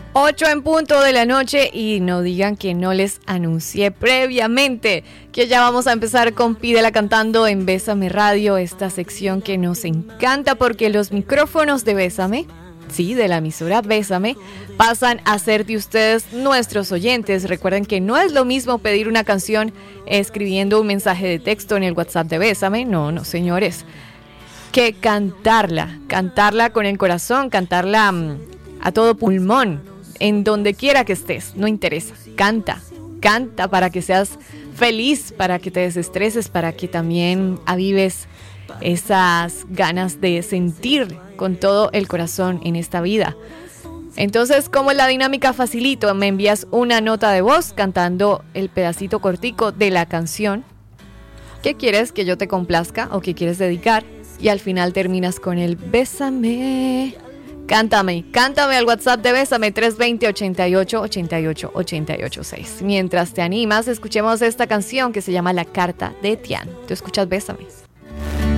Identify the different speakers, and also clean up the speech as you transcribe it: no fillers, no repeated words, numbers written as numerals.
Speaker 1: 8 en punto de la noche y no digan que no les anuncié previamente que ya vamos a empezar con Pídela Cantando en Bésame Radio, esta sección que nos encanta porque los micrófonos de Bésame, sí, de la emisora Bésame, pasan a ser de ustedes nuestros oyentes. Recuerden que no es lo mismo pedir una canción escribiendo un mensaje de texto en el WhatsApp de Bésame, no señores, que cantarla con el corazón, cantarla a todo pulmón. En donde quiera que estés, no interesa, canta para que seas feliz, para que te desestreses, para que también avives esas ganas de sentir con todo el corazón en esta vida. Entonces, ¿cómo es la dinámica? Facilito, me envías una nota de voz cantando el pedacito cortico de la canción que quieres que yo te complazca o que quieres dedicar y al final terminas con el bésame. Cántame al WhatsApp de Bésame 320-88-88-886. Mientras te animas, escuchemos esta canción que se llama La Carta de Tian. Tú escuchas Bésame.